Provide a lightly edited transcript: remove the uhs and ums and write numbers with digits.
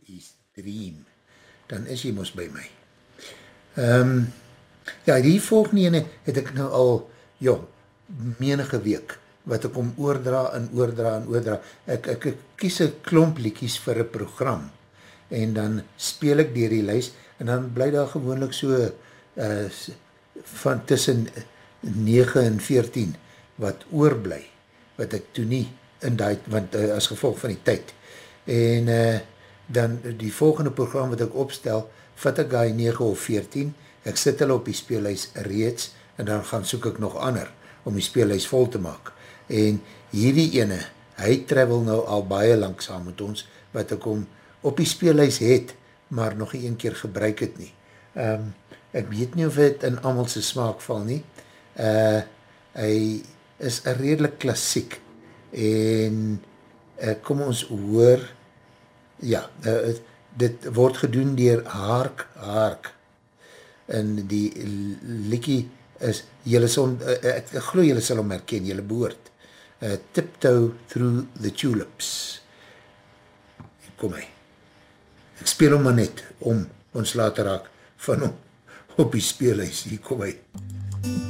Somebody's Dream, dan is jy mos by my. Ja, die volgende ene het ek nou al, menige week, wat ek om oordra en oordra en oordra. Ek kies een klomp liedjies vir een program, en dan speel ek deur die lys, en dan bly daar gewoonlik so, van tussen 9 en 14, wat oorbly, wat ek toe nie in die, want as gevolg van die tyd. En dan die volgende program wat ek opstel, vat ek die 9 of 14, ek sit hulle op die speellys reeds, en dan gaan soek ek nog ander, om die speellys vol te maak. En hierdie ene, hy travel nou al baie lang saam met ons, wat ek hom op die speellys het, maar nog nie een keer gebruik het nie. Ek weet nie of het in almal se smaak val nie. Hy is een redelik klassiek, en kom ons hoor, dit word gedoen deur Hark, en die liedjie is, ek glo julle sal hom herken, julle behoort, Tiptoe Through the Tulips. Kom hy. Ek speel hom maar net, om ons later raak van hom op die speellys, hier kom hy.